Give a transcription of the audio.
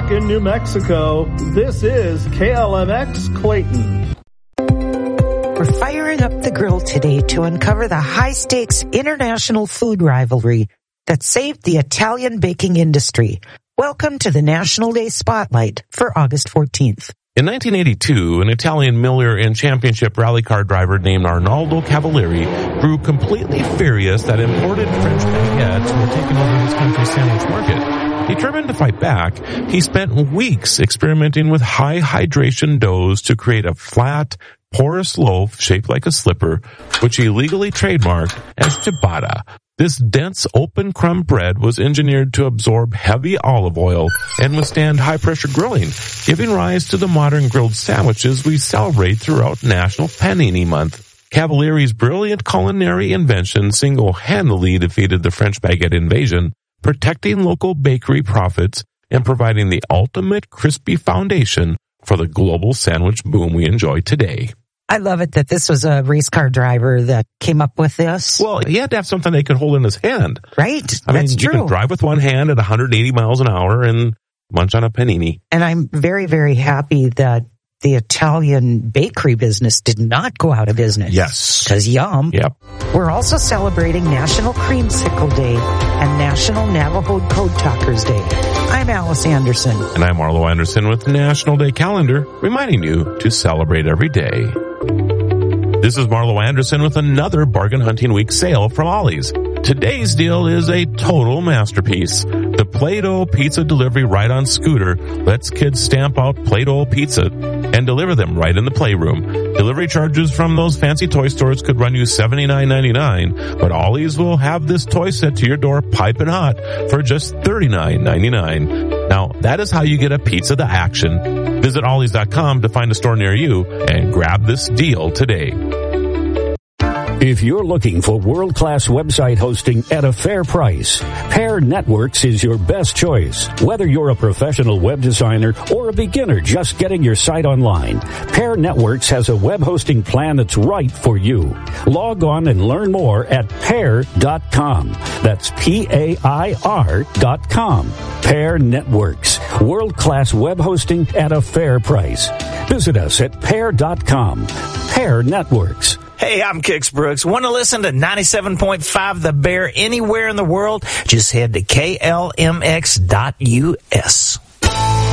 Back in New Mexico, this is KLMX Clayton. We're firing up the grill today to uncover the high-stakes international food rivalry that saved the Italian baking industry. Welcome to the National Day Spotlight for August 14th. In 1982, an Italian Miller and championship rally car driver named Arnaldo Cavalieri grew completely furious that imported French baguettes were taking over his country's sandwich market. Determined to fight back, he spent weeks experimenting with high hydration doughs to create a flat, porous loaf shaped like a slipper, which he legally trademarked as ciabatta. This dense, open crumb bread was engineered to absorb heavy olive oil and withstand high-pressure grilling, giving rise to the modern grilled sandwiches we celebrate throughout National Panini Month. Cavalieri's brilliant culinary invention single-handedly defeated the French baguette invasion, protecting local bakery profits and providing the ultimate crispy foundation for the global sandwich boom we enjoy today. I love it that this was a race car driver that came up with this. Well, he had to have something they could hold in his hand. Right. That's true. You can drive with one hand at 180 miles an hour and munch on a panini. And I'm very, very happy that the Italian bakery business did not go out of business. Yes. Because yum. Yep. We're also celebrating National Creamsicle Day and National Navajo Code Talkers Day. I'm Alice Anderson. And I'm Arlo Anderson with the National Day Calendar, reminding you to celebrate every day. This is Marlo Anderson with another Bargain Hunting Week sale from Ollie's. Today's deal is a total masterpiece. The Play-Doh Pizza Delivery Ride-On Scooter lets kids stamp out Play-Doh pizza and deliver them right in the playroom. Delivery charges from those fancy toy stores could run you $79.99, but Ollie's will have this toy set to your door piping hot for just $39.99. Now, that is how you get a pizza to action. Visit Ollies.com to find a store near you and grab this deal today. If you're looking for world-class website hosting at a fair price, Pair Networks is your best choice. Whether you're a professional web designer or a beginner just getting your site online, Pair Networks has a web hosting plan that's right for you. Log on and learn more at pair.com. That's PAIR.com. Pair Networks, world-class web hosting at a fair price. Visit us at pair.com. Pair Networks. Hey, I'm Kix Brooks. Want to listen to 97.5 The Bear anywhere in the world? Just head to KLMX.us.